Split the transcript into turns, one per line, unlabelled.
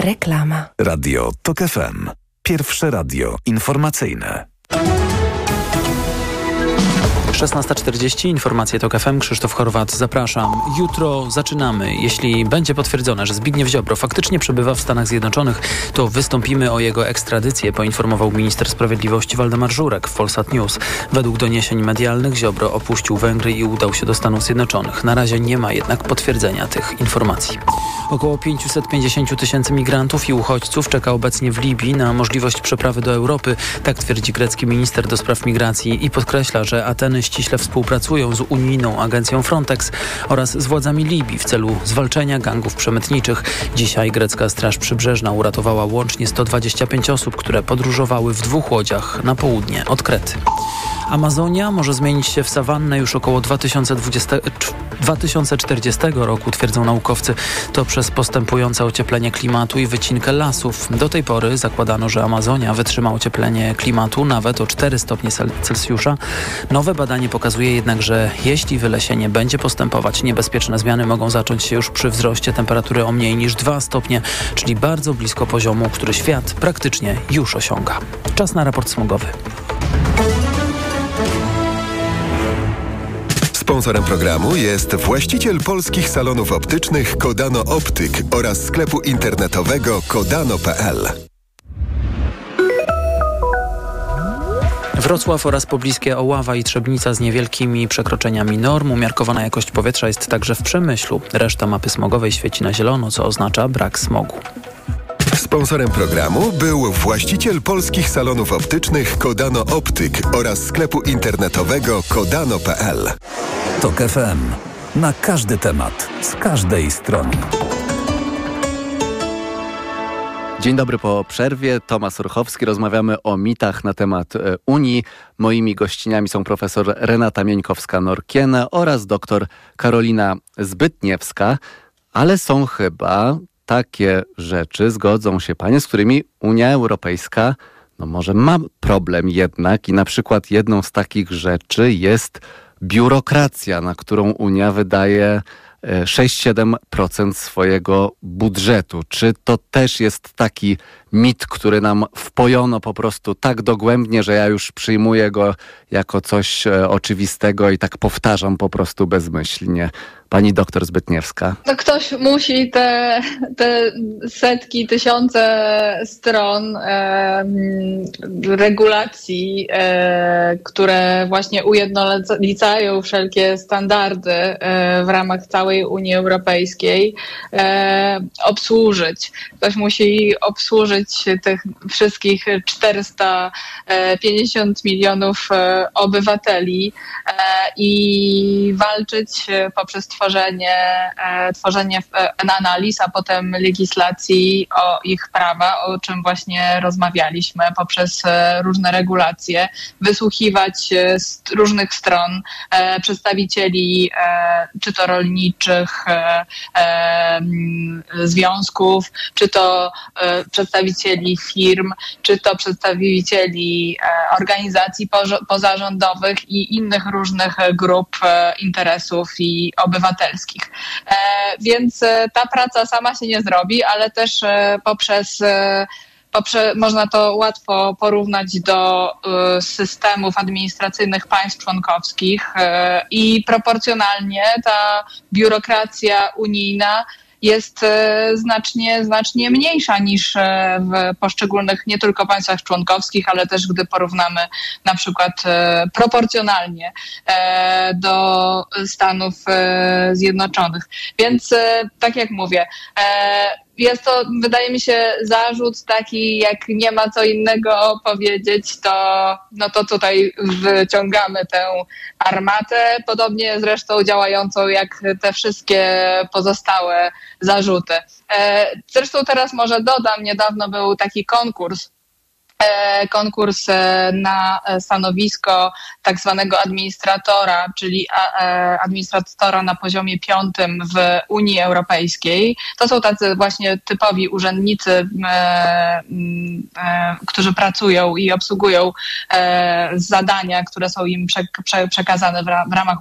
Reklama.
Radio TOK FM. Pierwsze radio informacyjne.
16:40, informacje TOK FM, Krzysztof Horwat, zapraszam. Jutro zaczynamy. Jeśli będzie potwierdzone, że Zbigniew Ziobro faktycznie przebywa w Stanach Zjednoczonych, to wystąpimy o jego ekstradycję, poinformował minister sprawiedliwości Waldemar Żurek w Polsat News. Według doniesień medialnych Ziobro opuścił Węgry i udał się do Stanów Zjednoczonych. Na razie nie ma jednak potwierdzenia tych informacji. Około 550 tysięcy migrantów i uchodźców czeka obecnie w Libii na możliwość przeprawy do Europy. Tak twierdzi grecki minister do spraw migracji i podkreśla, że Ateny ściśle współpracują z unijną agencją Frontex oraz z władzami Libii w celu zwalczenia gangów przemytniczych. Dzisiaj grecka Straż Przybrzeżna uratowała łącznie 125 osób, które podróżowały w 2 łodziach na południe od Krety. Amazonia może zmienić się w sawannę już około 2040 roku, twierdzą naukowcy. To przez postępujące ocieplenie klimatu i wycinkę lasów. Do tej pory zakładano, że Amazonia wytrzyma ocieplenie klimatu nawet o 4 stopnie Celsjusza. Nowe badanie pokazuje jednak, że jeśli wylesienie będzie postępować, niebezpieczne zmiany mogą zacząć się już przy wzroście temperatury o mniej niż 2 stopnie, czyli bardzo blisko poziomu, który świat praktycznie już osiąga. Czas na raport smogowy.
Sponsorem programu jest właściciel polskich salonów optycznych Kodano Optyk oraz sklepu internetowego kodano.pl.
Wrocław oraz pobliskie Oława i Trzebnica z niewielkimi przekroczeniami norm. Umiarkowana jakość powietrza jest także w Przemyślu. Reszta mapy smogowej świeci na zielono, co oznacza brak smogu.
Sponsorem programu był właściciel polskich salonów optycznych Kodano Optyk oraz sklepu internetowego kodano.pl.
TOK FM. Na każdy temat, z każdej strony.
Dzień dobry po przerwie. Tomasz Orchowski. Rozmawiamy o mitach na temat Unii. Moimi gościniami są profesor Renata Mieńkowska-Norkiene oraz dr Karolina Zbytniewska. Ale są chyba takie rzeczy, zgodzą się panie, z którymi Unia Europejska może ma problem jednak i na przykład jedną z takich rzeczy jest biurokracja, na którą Unia wydaje 6-7% swojego budżetu. Czy to też jest taki mit, który nam wpojono po prostu tak dogłębnie, że ja już przyjmuję go jako coś oczywistego i tak powtarzam po prostu bezmyślnie? Pani doktor Zbytniewska.
No ktoś musi te setki, tysiące stron regulacji, które właśnie ujednolicają wszelkie standardy w ramach całej Unii Europejskiej, obsłużyć. Ktoś musi obsłużyć tych wszystkich 450 milionów obywateli i walczyć poprzez tworzenie analiz, a potem legislacji o ich prawa, o czym właśnie rozmawialiśmy, poprzez różne regulacje, wysłuchiwać z różnych stron przedstawicieli, czy to rolniczych związków, czy to przedstawicieli firm, czy to przedstawicieli organizacji pozarządowych i innych różnych grup interesów i obywatelskich. Więc ta praca sama się nie zrobi, ale też można to łatwo porównać do systemów administracyjnych państw członkowskich i proporcjonalnie ta biurokracja unijna jest znacznie mniejsza niż w poszczególnych nie tylko państwach członkowskich, ale też gdy porównamy na przykład proporcjonalnie do Stanów Zjednoczonych. Więc tak jak mówię, jest to, wydaje mi się, zarzut taki, jak nie ma co innego powiedzieć, to tutaj wyciągamy tę armatę, podobnie zresztą działającą jak te wszystkie pozostałe zarzuty. Zresztą teraz może dodam, niedawno był taki konkurs na stanowisko tak zwanego administratora, czyli administratora na poziomie 5 w Unii Europejskiej. To są tacy właśnie typowi urzędnicy, którzy pracują i obsługują zadania, które są im przekazane w ramach